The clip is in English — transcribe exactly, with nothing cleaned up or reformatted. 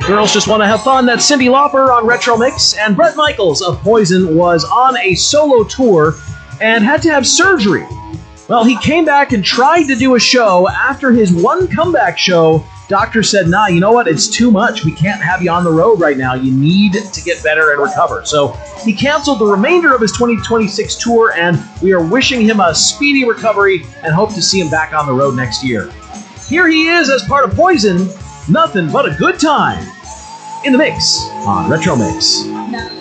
Girls just want to have fun. That's Cyndi Lauper on Retro Mix. And Bret Michaels of Poison was on a solo tour and had to have surgery. Well, he came back and tried to do a show. After his one comeback show, doctor said, nah, you know what? It's too much. We can't have you on the road right now. You need to get better and recover. So he canceled the remainder of his twenty twenty-six tour, and we are wishing him a speedy recovery and hope to see him back on the road next year. Here he is as part of Poison, Nothing But a Good Time, in the mix on Retro Mix.